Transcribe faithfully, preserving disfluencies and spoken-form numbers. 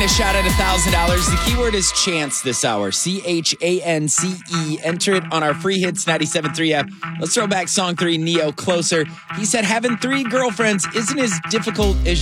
a shot at one thousand dollars. The keyword is chance this hour. C H A N C E. Enter it on our free hits ninety-seven point three app. Let's throw back song three, Neo, Closer. He said having three girlfriends isn't as difficult as